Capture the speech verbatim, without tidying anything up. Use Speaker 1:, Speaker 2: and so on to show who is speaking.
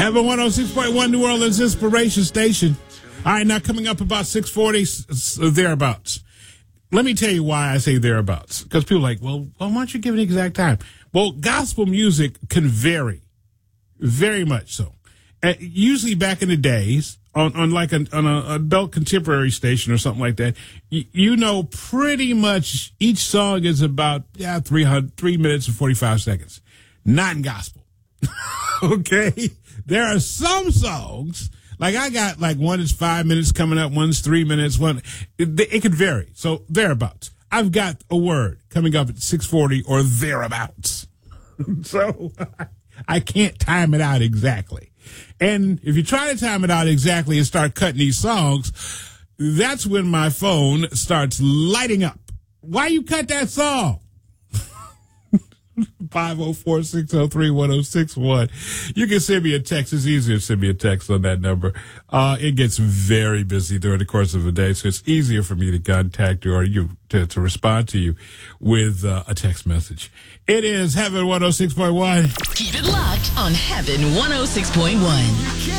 Speaker 1: Heaven one oh six point one, New Orleans Inspiration Station. All right, now coming up about six forty, thereabouts. Let me tell you why I say thereabouts. Because people are like, well, well, why don't you give an exact time? Well, gospel music can vary. Very much so. Uh, usually back in the days, on, on like an on an adult contemporary station or something like that, you, you know pretty much each song is about yeah three hundred, three minutes and forty-five seconds. Not in gospel. Okay? There are some songs, like I got like one is five minutes coming up, one's three minutes, one, it, it could vary. So thereabouts. I've got a word coming up at six forty or thereabouts. So I can't time it out exactly. And if you try to time it out exactly and start cutting these songs, that's when my phone starts lighting up. Why you cut that song? five oh four, six oh three, one oh six one. You can send me a text. It's easier to send me a text on that number. Uh, it gets very busy during the course of a day, so it's easier for me to contact you or you to, to respond to you with uh, a text message. It is Heaven one oh six point one.
Speaker 2: Keep it locked on Heaven one oh six point one.